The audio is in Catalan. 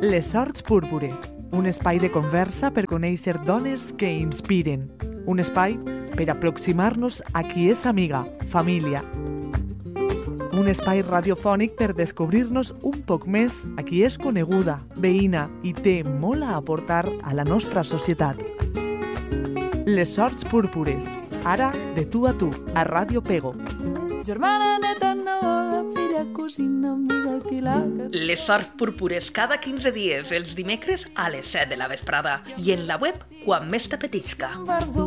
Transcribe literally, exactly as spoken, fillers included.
Les Sorts Púrpures, un espai de conversa per conèixer dones que inspiren. Un espai per aproximar-nos a qui és amiga, família. Un espai radiofònic per descobrir-nos un poc més a qui és coneguda, veïna i té molt a aportar a la nostra societat. Les Sorts Púrpures, ara de tu a tu, a Ràdio Pego. Germana, neta, neboda, filla, cosina, amiga i pilar. Les Sorts Púrpures cada quinze dies, els dimecres a les set de la vesprada. I en la web, quan més t'apetisca. Verdú.